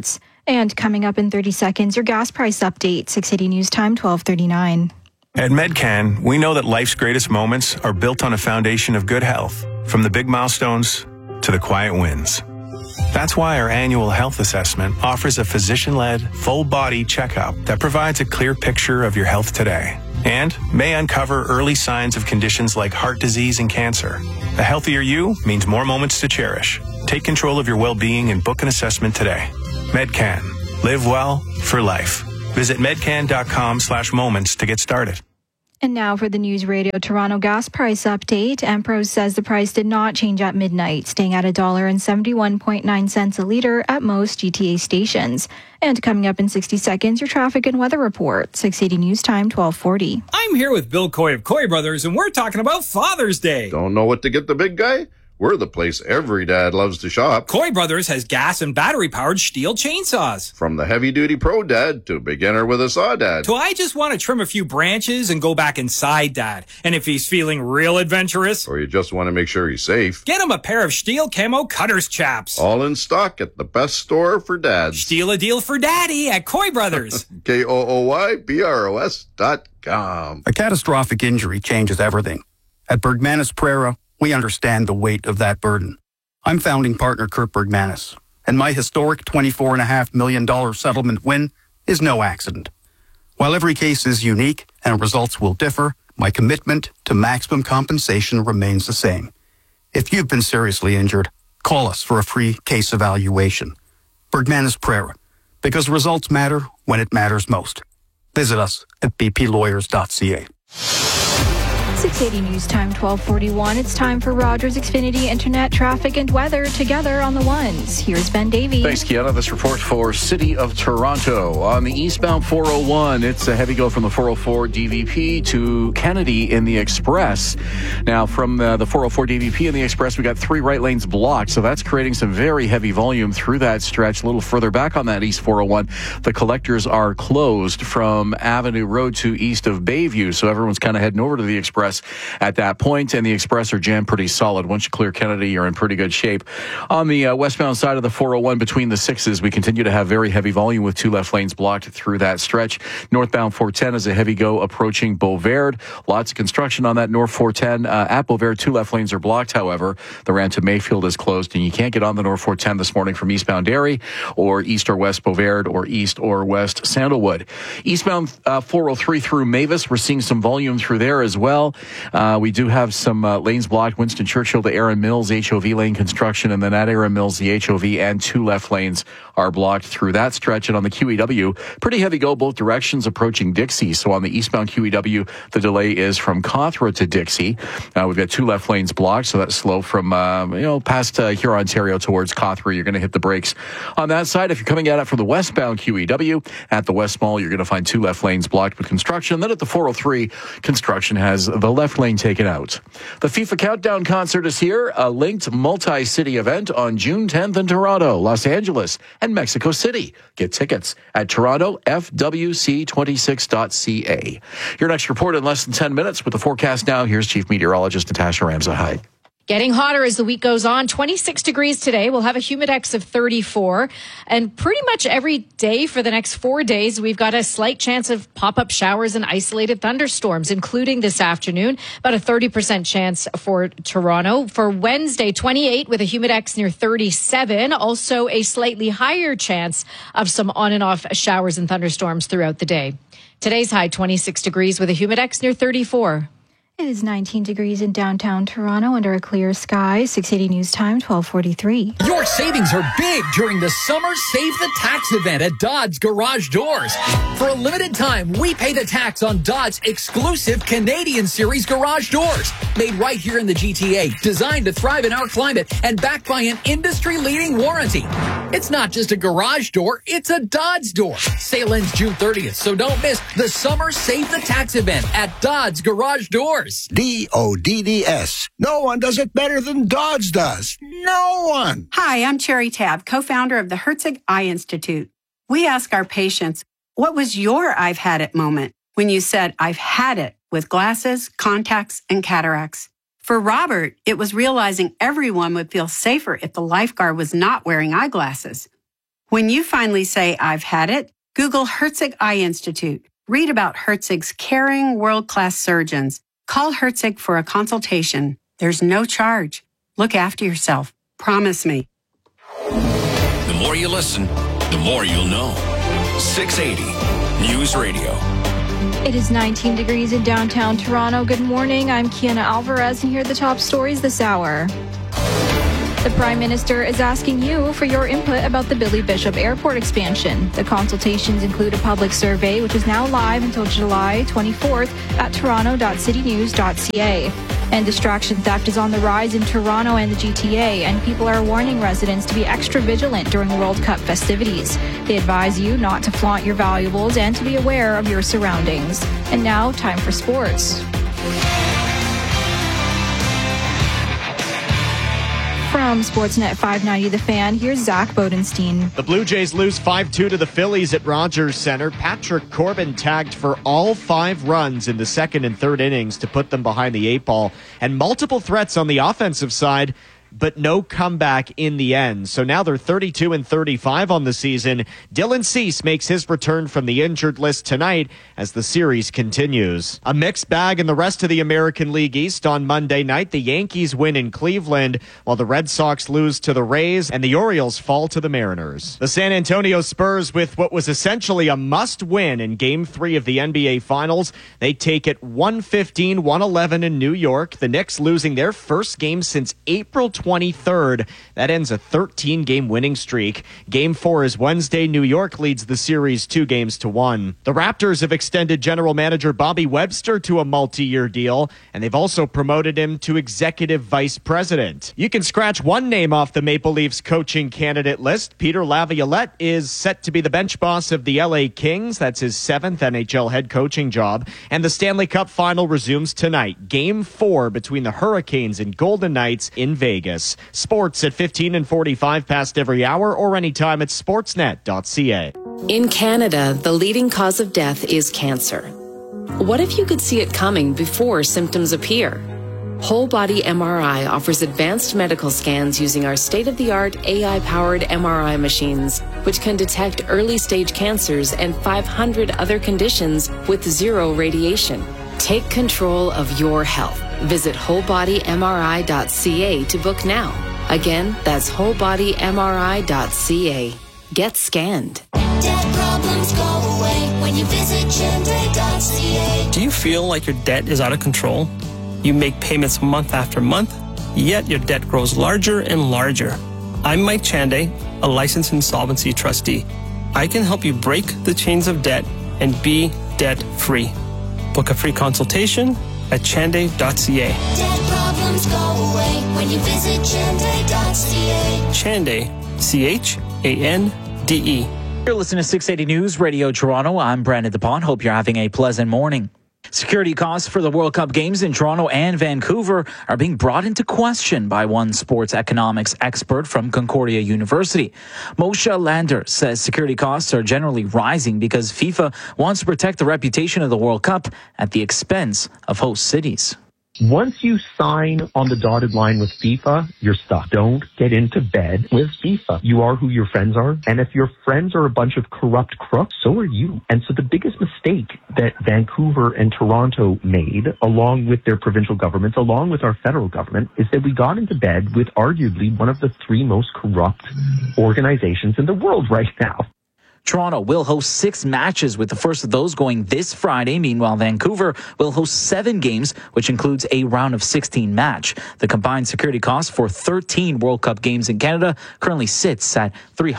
And coming up in 30 seconds, your gas price update, 680 News Time, 12:39. At Medcan, we know that life's greatest moments are built on a foundation of good health, from the big milestones to the quiet wins. That's why our annual health assessment offers a physician-led, full-body checkup that provides a clear picture of your health today and may uncover early signs of conditions like heart disease and cancer. A healthier you means more moments to cherish. Take control of your well-being and book an assessment today. Medcan. Live well for life. Visit medcan.com/moments to get started. And now for the News Radio Toronto gas price update. Empros says the price did not change at midnight, staying at $1.71.9 a litre at most GTA stations. And coming up in 60 seconds, your traffic and weather report. 680 News Time, 12:40. I'm here with Bill Coy of Coy Brothers, and we're talking about Father's Day. Don't know what to get the big guy? We're the place every dad loves to shop. Coy Brothers has gas and battery-powered Stihl chainsaws. From the heavy-duty pro dad to beginner with a saw dad. So I just want to trim a few branches and go back inside dad. And if he's feeling real adventurous, or you just want to make sure he's safe, get him a pair of Stihl camo cutters chaps. All in stock at the best store for dads. Stihl a deal for daddy at Coy Brothers. KOOYBROS.com. A catastrophic injury changes everything. At Bergmanis Prera, we understand the weight of that burden. I'm founding partner Kurt Bergmanis, and my historic $24.5 million settlement win is no accident. While every case is unique and results will differ, my commitment to maximum compensation remains the same. If you've been seriously injured, call us for a free case evaluation. Bergmanis Prera, because results matter when it matters most. Visit us at bplawyers.ca. 680 News Time, 12:41. It's time for Rogers Xfinity Internet traffic and weather together on the ones. Here's Ben Davey. Thanks, Kiana. This report for City of Toronto. On the eastbound 401, it's a heavy go from the 404 DVP to Kennedy in the Express. Now, from the 404 DVP in the Express, we got 3 right lanes blocked, so that's creating some very heavy volume through that stretch. A little further back on that east 401, the collectors are closed from Avenue Road to east of Bayview, so everyone's kind of heading over to the Express at that point, and the Express are jammed pretty solid. Once you clear Kennedy, you're in pretty good shape. On the westbound side of the 401 between the 6s, we continue to have very heavy volume with 2 left lanes blocked through that stretch. Northbound 410 is a heavy go approaching Beauverd. Lots of construction on that North 410. At Beauverd, 2 left lanes are blocked, however. The ramp to Mayfield is closed, and you can't get on the North 410 this morning from eastbound Derry or east or west Beauverd or east or west Sandalwood. Eastbound 403 through Mavis, we're seeing some volume through there as well. We do have some lanes blocked. Winston Churchill to Erin Mills, HOV lane construction, and then at Erin Mills, the HOV and 2 left lanes are blocked through that stretch. And on the QEW, pretty heavy go both directions approaching Dixie. So on the eastbound QEW, the delay is from Cawthra to Dixie. We've got 2 left lanes blocked, so that's slow from past Huron, Ontario towards Cawthra. You're going to hit the brakes on that side. If you're coming at it from the westbound QEW, at the West Mall, you're going to find 2 left lanes blocked with construction. Then at the 403, construction has the left lane taken out. The FIFA Countdown concert is here, a linked multi-city event on June 10th in Toronto, Los Angeles, and Mexico City. Get tickets at TorontoFWC26.ca. Your next report in less than 10 minutes with the forecast now. Here's Chief Meteorologist Natasha Ramsahide. Getting hotter as the week goes on. 26 degrees today. We'll have a humidex of 34. And pretty much every day for the next 4 days, we've got a slight chance of pop-up showers and isolated thunderstorms, including this afternoon. About a 30% chance for Toronto. For Wednesday, 28 with a humidex near 37. Also a slightly higher chance of some on and off showers and thunderstorms throughout the day. Today's high, 26 degrees with a humidex near 34. It is 19 degrees in downtown Toronto under a clear sky. 680 News Time, 12:43. Your savings are big during the Summer Save the Tax event at Dodds Garage Doors. For a limited time, we pay the tax on Dodds exclusive Canadian Series garage doors. Made right here in the GTA, designed to thrive in our climate, and backed by an industry-leading warranty. It's not just a garage door, it's a Dodds door. Sale ends June 30th, so don't miss the Summer Save the Tax event at Dodds Garage Doors. DODDS. No one does it better than Dodds does. No one. Hi, I'm Cherry Tabb, co-founder of the Herzig Eye Institute. We ask our patients, what was your I've had it moment when you said, I've had it with glasses, contacts, and cataracts? For Robert, it was realizing everyone would feel safer if the lifeguard was not wearing eyeglasses. When you finally say, I've had it, Google Herzig Eye Institute. Read about Herzig's caring, world-class surgeons. Call Herzig for a consultation. There's no charge. Look after yourself. Promise me. The more you listen, the more you'll know. 680 News Radio. It is 19 degrees in downtown Toronto. Good morning. I'm Kiana Alvarez, and here are the top stories this hour. The Prime Minister is asking you for your input about the Billy Bishop Airport expansion. The consultations include a public survey, which is now live until July 24th at toronto.citynews.ca. And distraction theft is on the rise in Toronto and the GTA, and people are warning residents to be extra vigilant during World Cup festivities. They advise you not to flaunt your valuables and to be aware of your surroundings. And now, time for sports. From Sportsnet 590 The Fan, here's Zach Bodenstein. The Blue Jays lose 5-2 to the Phillies at Rogers Center. Patrick Corbin tagged for all 5 runs in the second and third innings to put them behind the 8 ball. And multiple threats on the offensive side, but no comeback in the end. So now they're 32-35 on the season. Dylan Cease makes his return from the injured list tonight as the series continues. A mixed bag in the rest of the American League East. On Monday night, the Yankees win in Cleveland, while the Red Sox lose to the Rays and the Orioles fall to the Mariners. The San Antonio Spurs, with what was essentially a must-win in Game 3 of the NBA Finals, they take it 115-111 in New York. The Knicks losing their first game since April 23rd. That ends a 13-game winning streak. Game 4 is Wednesday. New York leads the series 2-1. The Raptors have extended general manager Bobby Webster to a multi-year deal, and they've also promoted him to executive vice president. You can scratch one name off the Maple Leafs coaching candidate list. Peter Laviolette is set to be the bench boss of the LA Kings. That's his 7th NHL head coaching job. And the Stanley Cup final resumes tonight. Game 4 between the Hurricanes and Golden Knights in Vegas. Sports at 15 and 45 past every hour or anytime at sportsnet.ca. In Canada, the leading cause of death is cancer. What if you could see it coming before symptoms appear? Whole Body MRI offers advanced medical scans using our state-of-the-art AI-powered MRI machines, which can detect early-stage cancers and 500 other conditions with zero radiation. Take control of your health. Visit wholebodymri.ca to book now. Again, that's wholebodymri.ca. Get scanned. Debt problems go away when you visit Chande.ca. Do you feel like your debt is out of control? You make payments month after month, yet your debt grows larger and larger. I'm Mike Chande, a licensed insolvency trustee. I can help you break the chains of debt and be debt-free. Book a free consultation at chande.ca. Debt problems go away when you visit Chande.ca. Chande, C-H-A-N-D-E. You're listening to 680 News Radio Toronto. I'm Brandon DePont. Hope you're having a pleasant morning. Security costs for the World Cup games in Toronto and Vancouver are being brought into question by one sports economics expert from Concordia University. Moshe Lander says security costs are generally rising because FIFA wants to protect the reputation of the World Cup at the expense of host cities. Once you sign on the dotted line with FIFA, you're stuck. Don't get into bed with FIFA. You are who your friends are. And if your friends are a bunch of corrupt crooks, so are you. And so the biggest mistake that Vancouver and Toronto made, along with their provincial governments, along with our federal government, is that we got into bed with arguably one of the 3 most corrupt organizations in the world right now. Toronto will host 6 matches, with the first of those going this Friday. Meanwhile, Vancouver will host 7 games, which includes a round of 16 match. The combined security cost for 13 World Cup games in Canada currently sits at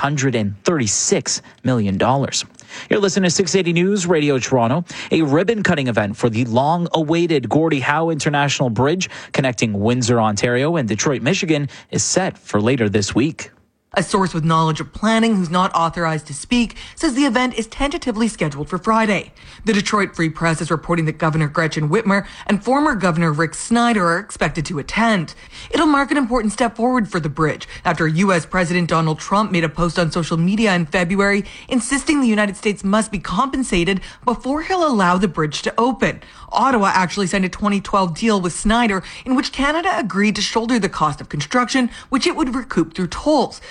$336 million. You're listening to 680 News Radio Toronto. A ribbon-cutting event for the long-awaited Gordie Howe International Bridge connecting Windsor, Ontario and Detroit, Michigan is set for later this week. A source with knowledge of planning who's not authorized to speak says the event is tentatively scheduled for Friday. The Detroit Free Press is reporting that Governor Gretchen Whitmer and former Governor Rick Snyder are expected to attend. It'll mark an important step forward for the bridge after U.S. President Donald Trump made a post on social media in February insisting the United States must be compensated before he'll allow the bridge to open. Ottawa actually signed a 2012 deal with Snyder in which Canada agreed to shoulder the cost of construction, which it would recoup through tolls.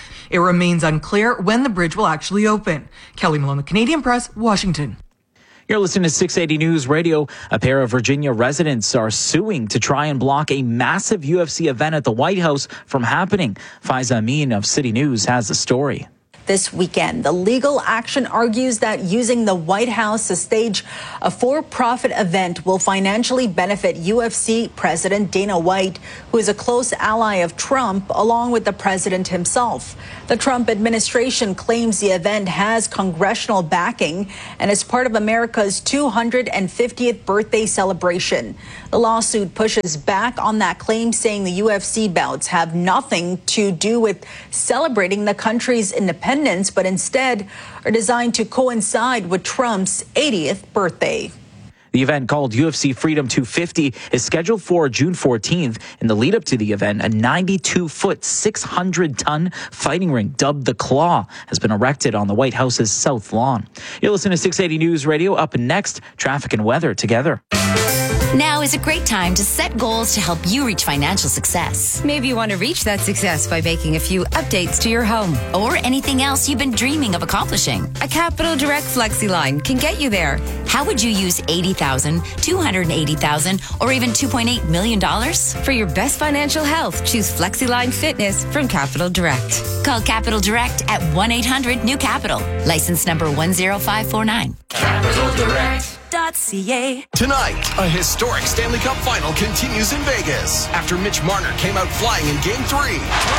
It remains unclear when the bridge will actually open. Kelly Malone, the Canadian Press, Washington. You're listening to 680 News Radio. A pair of Virginia residents are suing to try and block a massive UFC event at the White House from happening. Faiza Amin of City News has the story. This weekend, the legal action argues that using the White House to stage a for-profit event will financially benefit UFC President Dana White, who is a close ally of Trump, along with the president himself. The Trump administration claims the event has congressional backing and is part of America's 250th birthday celebration. The lawsuit pushes back on that claim, saying the UFC bouts have nothing to do with celebrating the country's independence, but instead are designed to coincide with Trump's 80th birthday. The event, called UFC Freedom 250, is scheduled for June 14th. In the lead up to the event, a 92-foot, 600-ton fighting ring dubbed the Claw has been erected on the White House's South Lawn. You're listening to 680 News Radio. Up next, traffic and weather together. Now is a great time to set goals to help you reach financial success. Maybe you want to reach that success by making a few updates to your home. Or anything else you've been dreaming of accomplishing. A Capital Direct FlexiLine can get you there. How would you use $80,000, $280,000, or even $2.8 million? For your best financial health, choose FlexiLine Fitness from Capital Direct. Call Capital Direct at 1-800-NEW-CAPITAL. License number 10549. Capital Direct. .ca. Tonight, a historic Stanley Cup final continues in Vegas after Mitch Marner came out flying in Game 3.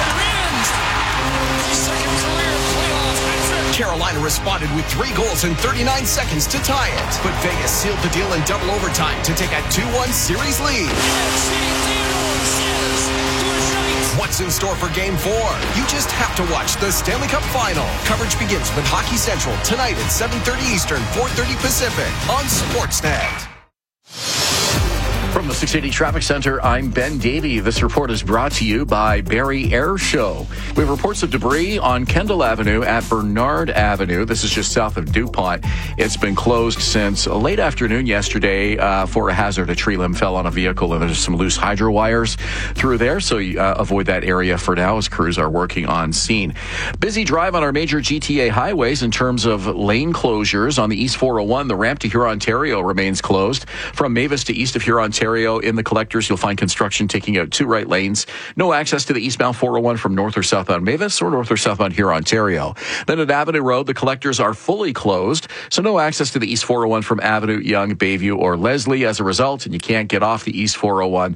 Carolina responded with 3 goals in 39 seconds to tie it, but Vegas sealed the deal in double overtime to take a 2-1 series lead. What's in store for Game 4? You just have to watch the Stanley Cup Final. Coverage begins with Hockey Central tonight at 7:30 Eastern, 4:30 Pacific on Sportsnet. From the 680 Traffic Center, I'm Ben Davey. This report is brought to you by Barrie Air Show. We have reports of debris on Kendall Avenue at Bernard Avenue. This is just south of DuPont. It's been closed since late afternoon yesterday for a hazard. A tree limb fell on a vehicle, and there's some loose hydro wires through there, so avoid that area for now as crews are working on scene. Busy drive on our major GTA highways in terms of lane closures. On the East 401, the ramp to Hurontario remains closed. From Mavis to east of Hurontario, in the collectors, you'll find construction taking out 2 right lanes. No access to the eastbound 401 from north or southbound Mavis or north or southbound Hurontario. Then at Avenue Road, the collectors are fully closed, so no access to the East 401 from Avenue, Yonge, Bayview, or Leslie as a result, and you can't get off the East 401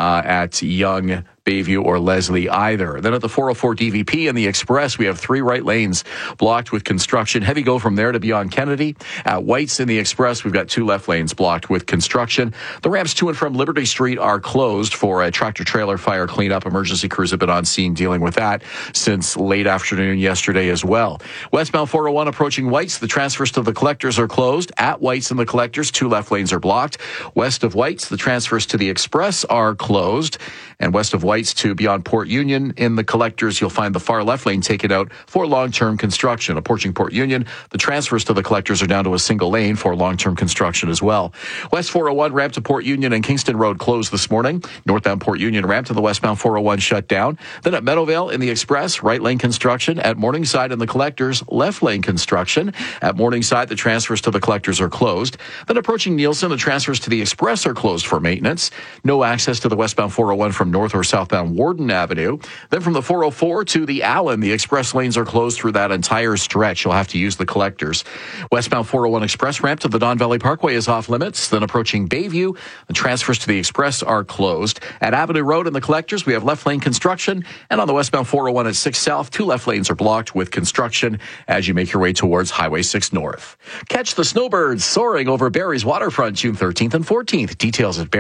at Yonge, Bayview, or Leslie either. Then at the 404 DVP and the Express, we have 3 right lanes blocked with construction. Heavy go from there to beyond Kennedy. At White's in the Express, we've got 2 left lanes blocked with construction. The ramps to and from Liberty Street are closed for a tractor-trailer fire cleanup. Emergency crews have been on scene dealing with that since late afternoon yesterday as well. Westbound 401 approaching White's, the transfers to the collectors are closed. At White's and the collectors, 2 left lanes are blocked. West of White's, the transfers to the Express are closed. And west of White's to beyond Port Union in the collectors, you'll find the far left lane taken out for long-term construction. Approaching Port Union, the transfers to the collectors are down to a single lane for long-term construction as well. West 401 ramp to Port Union and Kingston Road closed this morning. Northbound Port Union ramp to the westbound 401 shut down. Then at Meadowvale in the Express, right lane construction. At Morningside in the collectors, left lane construction. At Morningside, the transfers to the collectors are closed. Then approaching Nielsen, the transfers to the Express are closed for maintenance. No access to the westbound 401 from north or southbound Warden Avenue. Then from the 404 to the Allen, the express lanes are closed through that entire stretch. You'll have to use the collectors. Westbound 401 express ramp to the Don Valley Parkway is off limits. Then approaching Bayview, the transfers to the express are closed. At Avenue Road and the collectors, we have left lane construction. And on the westbound 401 at 6 South, 2 left lanes are blocked with construction as you make your way towards Highway 6 North. Catch the snowbirds soaring over Barrie's waterfront June 13th and 14th. Details at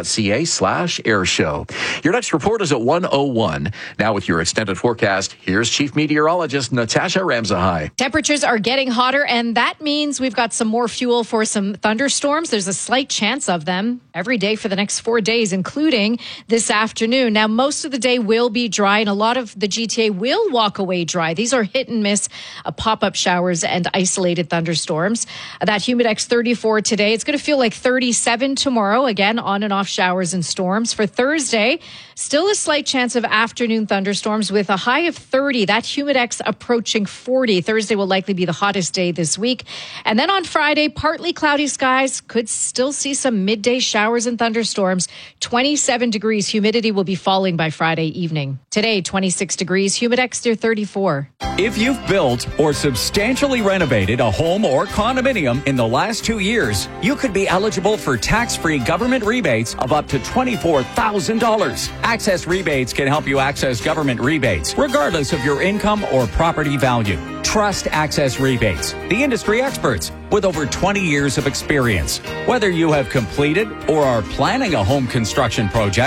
barrie.ca/airshow. Your next report is at 1:01. Now with your extended forecast, here's Chief Meteorologist Natasha Ramzahai. Temperatures are getting hotter, and that means we've got some more fuel for some thunderstorms. There's a slight chance of them every day for the next 4 days, including this afternoon. Now, most of the day will be dry, and a lot of the GTA will walk away dry. These are hit and miss pop-up showers and isolated thunderstorms. That Humidex 34 today. It's going to feel like 37 tomorrow. Again, on and off showers and storms. For Thursday, still Still a slight chance of afternoon thunderstorms with a high of 30. That humidex approaching 40. Thursday will likely be the hottest day this week. And then on Friday, partly cloudy skies. Could still see some midday showers and thunderstorms. 27 degrees. Humidity will be falling by Friday evening. Today, 26 degrees. Humidex near 34. If you've built or substantially renovated a home or condominium in the last 2 years, you could be eligible for tax-free government rebates of up to $24,000. Access Rebates can help you access government rebates, regardless of your income or property value. Trust Access Rebates, the industry experts with over 20 years of experience. Whether you have completed or are planning a home construction project,